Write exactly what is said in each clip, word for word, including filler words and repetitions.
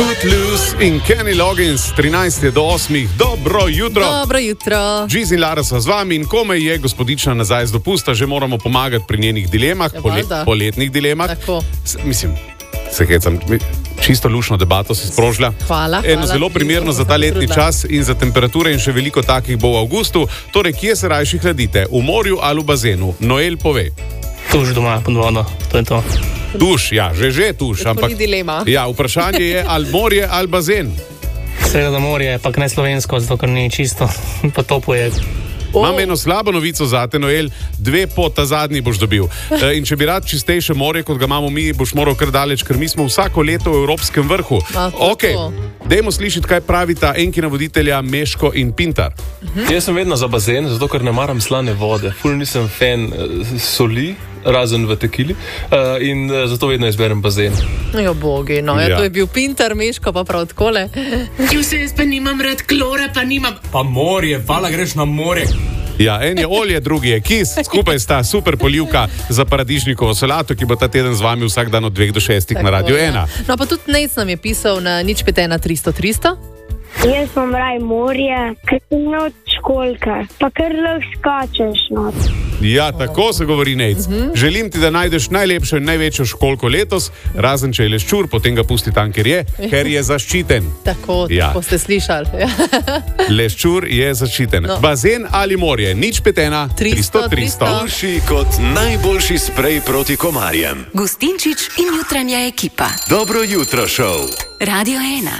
Footloose in Kenny Loggins, trinajst do osmih. Dobro jutro. Dobro jutro. Giz in Lara so z vami in komaj je gospodična nazaj z dopusta, že moramo pomagati pri njenih dilemah, Ja, pole, valjda. poletnih dilemah. Tako. S, mislim, se hecam, čisto lušno debato si sprožila. Hvala, Eno hvala. zelo primerno za ta Sem letni potrudila. čas in za temperature in še veliko takih bo v avgustu. Torej, kje se rajši hladite? V morju ali v bazenu? Noel pove. Tuš doma pod vodo, to je to. Tuš, ja, že že tuš, To ampak ni dilema. ja, vprašanje je ali morje ali bazen. Seveda morje, pa ne slovensko, zato ker ni čisto, pa topo je. Imam eno slabo novico za te, Noel, dve po ta zadnji boš dobil. E, in če bi rad čistejše morje, kot ga imamo mi, boš moral kar daleč, ker mi smo vsako leto v evropskem vrhu. A, to, Ok, to. dajmo slišati, kaj pravita enkina voditelja Meško in Pintar. Jaz sem vedno za bazen, zato ker ne maram slane vode. Ful nisem fan uh, soli, razen v tekili, uh, in uh, zato vedno izberem bazen. Jo, bogi, no, ja. Ja. To je bil Pintar, Meško pa prav takole. Vse jaz pa nimam rad klora, pa nimam. Pa morje, hvala, greš na morje. Ja, en je olje, drugi je kis, skupaj sta super polivka za paradižnikovo solato, ki bo ta teden z vami vsak dan od dveh do šestih na Radio ja. ena. No, pa tudi Nec nam je pisal na nič pet ena tristo tristo. Jaz sem raj morje, ker sem not školka, pa kar lahko skačeš not. Ja, tako se govori, Nec. Želim ti, da najdeš najlepšo in največjo školko letos, razen če je leščur, potem ga pusti tam, kjer je, ker je zaščiten. Tako, Ja. tako ste slišali. Ja. Leščur je zaščiten. No. Bazen ali morje, nič pet ena tristo tristo. Boljši kot najboljši sprej proti komarjem. Gustinčič in jutranja ekipa. Dobro jutro, šov. Radio ena.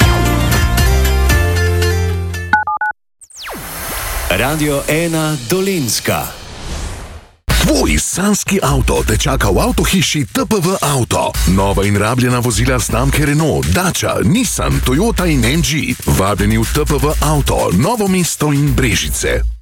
Radio ena Dolenjska. Tvoj sanski avto te čaka v avtohiši T P V Auto. Nova in rabljena vozila znamke Renault, Dacia, Nissan, Toyota in M G. Vabljeni v T P V Auto, Novo mesto in Brežice.